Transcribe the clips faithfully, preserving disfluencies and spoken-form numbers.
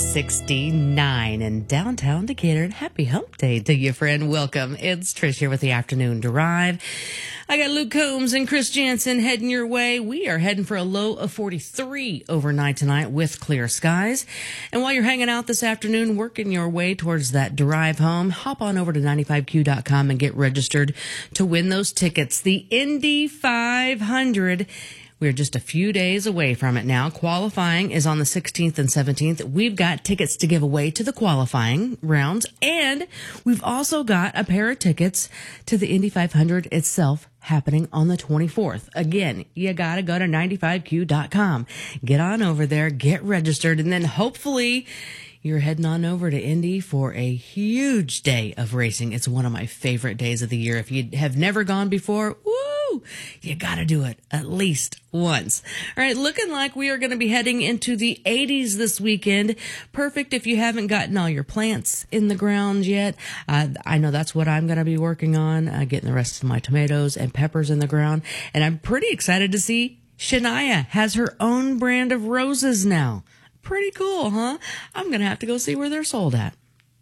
sixty-nine in downtown Decatur. And happy hump day to you, friend. Welcome. It's Trish here with the Afternoon Drive. I got Luke Combs and Chris Jansen heading your way. We are heading for a low of forty-three overnight tonight with clear skies. And while you're hanging out this afternoon, working your way towards that drive home, hop on over to ninety-five Q dot com and get registered to win those tickets. The Indy five hundred. We're just a few days away from it now. Qualifying is on the sixteenth and seventeenth. We've got tickets to give away to the qualifying rounds, and we've also got a pair of tickets to the Indy five hundred itself happening on the twenty-fourth. Again, you got to go to ninety-five Q dot com. Get on over there, get registered, and then hopefully you're heading on over to Indy for a huge day of racing. It's one of my favorite days of the year. If you have never gone before, woo, you got to do it at least once. All right, looking like we are going to be heading into the eighties this weekend. Perfect if you haven't gotten all your plants in the ground yet. Uh, I know that's what I'm going to be working on, uh, getting the rest of my tomatoes and peppers in the ground. And I'm pretty excited to see Shania has her own brand of roses now. Pretty cool, huh? I'm going to have to go see where they're sold at.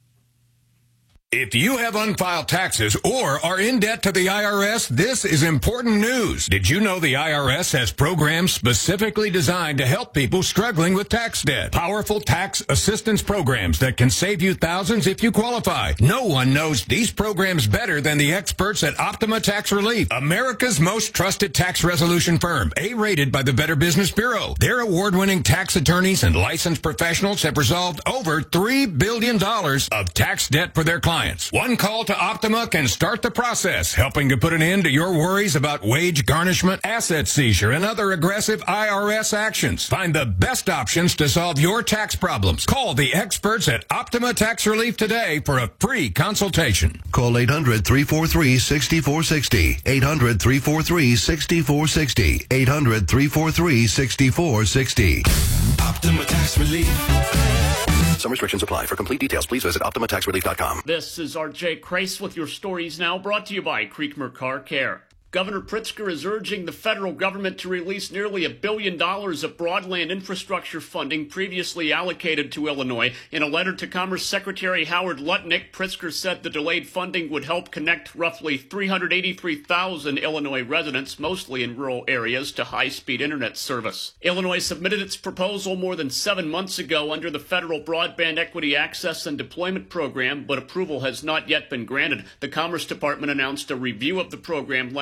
If you have unfiled taxes or are in debt to the I R S, this is important news. Did you know the I R S has programs specifically designed to help people struggling with tax debt? Powerful tax assistance programs that can save you thousands if you qualify. No one knows these programs better than the experts at Optima Tax Relief, America's most trusted tax resolution firm, A-rated by the Better Business Bureau. Their award-winning tax attorneys and licensed professionals have resolved over three billion dollars of tax debt for their clients. One call to Optima can start the process, helping to put an end to your worries about wage garnishment, asset seizure, and other aggressive I R S actions. Find the best options to solve your tax problems. Call the experts at Optima Tax Relief today for a free consultation. Call eight hundred, three four three, six four six zero. eight hundred, three four three, six four six zero. eight hundred, three four three, six four six zero. Optima Tax Relief. Some restrictions apply. For complete details, please visit Optima Tax Relief dot com. This is R J Kreis with your stories now, brought to you by Creekmer Car Care. Governor Pritzker is urging the federal government to release nearly a billion dollars of broadband infrastructure funding previously allocated to Illinois. In a letter to Commerce Secretary Howard Lutnick, Pritzker said the delayed funding would help connect roughly three hundred eighty-three thousand Illinois residents, mostly in rural areas, to high-speed internet service. Illinois submitted its proposal more than seven months ago under the Federal Broadband Equity Access and Deployment Program, but approval has not yet been granted. The Commerce Department announced a review of the program